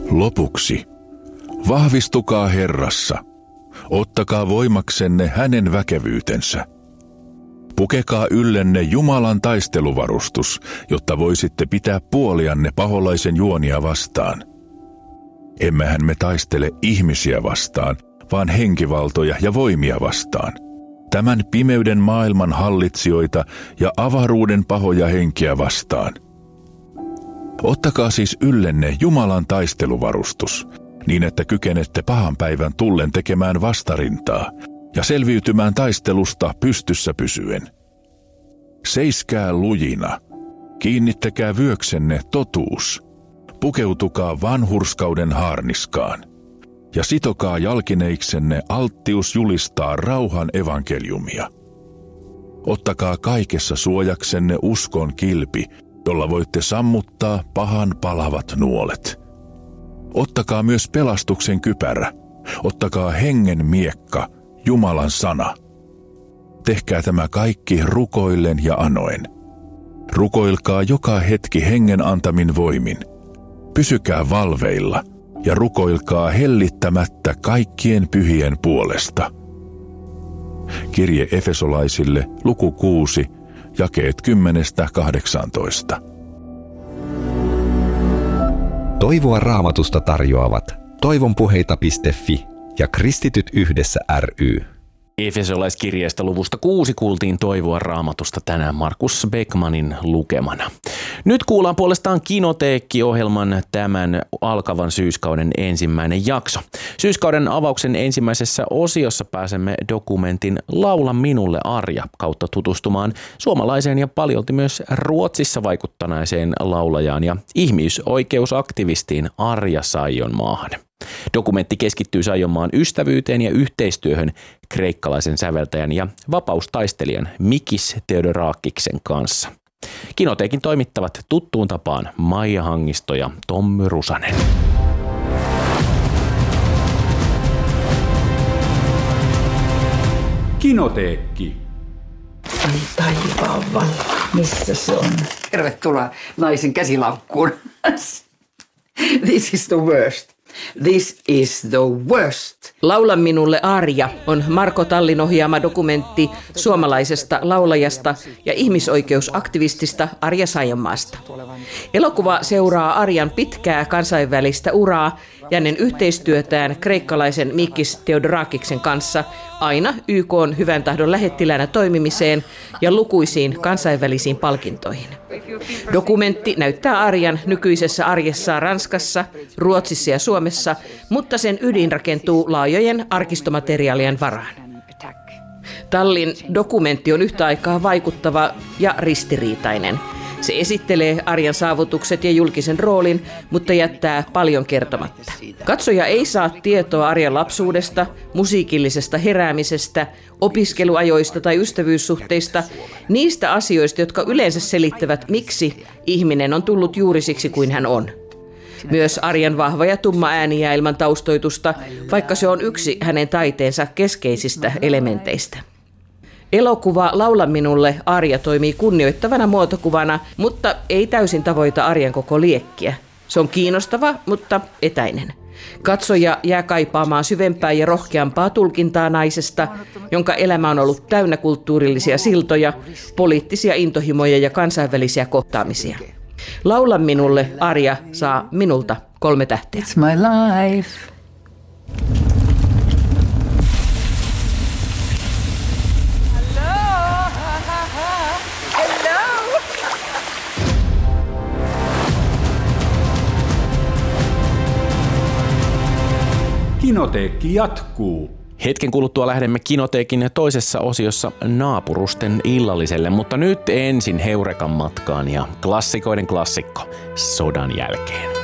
Lopuksi, vahvistukaa Herrassa, ottakaa voimaksenne hänen väkevyytensä. Pukekaa yllenne Jumalan taisteluvarustus, jotta voisitte pitää puolianne paholaisen juonia vastaan. Emmehän me taistele ihmisiä vastaan, vaan henkivaltoja ja voimia vastaan. Tämän pimeyden maailman hallitsijoita ja avaruuden pahoja henkiä vastaan. Ottakaa siis yllenne Jumalan taisteluvarustus, niin että kykenette pahan päivän tullen tekemään vastarintaa ja selviytymään taistelusta pystyssä pysyen. Seiskää lujina, kiinnittäkää vyöksenne totuus, pukeutukaa vanhurskauden haarniskaan ja sitokaa jalkineiksenne alttius julistaa rauhan evankeliumia. Ottakaa kaikessa suojaksenne uskon kilpi, jolla voitte sammuttaa pahan palavat nuolet. Ottakaa myös pelastuksen kypärä, ottakaa hengen miekka, Jumalan sana. Tehkää tämä kaikki rukoillen ja anoen. Rukoilkaa joka hetki hengen antamin voimin. Pysykää valveilla ja rukoilkaa hellittämättä kaikkien pyhien puolesta. Kirje Efesolaisille, luku 6, jakeet 10-18. Toivoa Raamatusta tarjoavat toivonpuheita.fi ja Kristityt yhdessä ry. Efesolaiskirjeestä luvusta 6 kuultiin Toivoa Raamatusta tänään Markus Beckmanin lukemana. Nyt kuullaan puolestaan Kinoteekki-ohjelman tämän alkavan syyskauden ensimmäinen jakso. Syyskauden avauksen ensimmäisessä osiossa pääsemme dokumentin Laula minulle Arja kautta tutustumaan suomalaiseen ja paljolti myös Ruotsissa vaikuttaneeseen laulajaan ja ihmisoikeusaktivistiin Arja Saijonmaahan. Dokumentti keskittyy Saijonmaan ystävyyteen ja yhteistyöhön kreikkalaisen säveltäjän ja vapaustaistelijan Mikis Theodorakiksen kanssa. Kinoteekin toimittavat tuttuun tapaan Maija Hangisto ja Tommy Rusanen. Kinoteekki. Ai taivaan valla, missä se on? Tervetuloa naisen käsilaukkuun. This is the worst. This is the worst. Laula minulle Arja on Marko Tallin ohjaama dokumentti suomalaisesta laulajasta ja ihmisoikeusaktivistista Arja Saijonmaasta. Elokuva seuraa Arjan pitkää kansainvälistä uraa ja hänen yhteistyötään kreikkalaisen Mikis Theodorakiksen kanssa aina YK:n hyvän tahdon lähettiläänä toimimiseen ja lukuisiin kansainvälisiin palkintoihin. Dokumentti näyttää Arjan nykyisessä arjessaan Ranskassa, Ruotsissa ja Suomessa, mutta sen ydin rakentuu laajojen arkistomateriaalien varaan. Tallin dokumentti on yhtä aikaa vaikuttava ja ristiriitainen. Se esittelee Arjan saavutukset ja julkisen roolin, mutta jättää paljon kertomatta. Katsoja ei saa tietoa Arjan lapsuudesta, musiikillisesta heräämisestä, opiskeluajoista tai ystävyyssuhteista, niistä asioista, jotka yleensä selittävät, miksi ihminen on tullut juuri siksi kuin hän on. Myös Arjan vahva ja tumma ääni jää ilman taustoitusta, vaikka se on yksi hänen taiteensa keskeisistä elementeistä. Elokuva Laula minulle Arja toimii kunnioittavana muotokuvana, mutta ei täysin tavoita Arjan koko liekkiä. Se on kiinnostava, mutta etäinen. Katsoja jää kaipaamaan syvempää ja rohkeampaa tulkintaa naisesta, jonka elämä on ollut täynnä kulttuurillisia siltoja, poliittisia intohimoja ja kansainvälisiä kohtaamisia. Laula minulle Arja saa minulta 3 tähteä. It's my life. Kinoteekki jatkuu. Hetken kuluttua lähdemme Kinoteekin toisessa osiossa naapurusten illalliselle, mutta nyt ensin Heurekan matkaan ja klassikoiden klassikko Sodan jälkeen.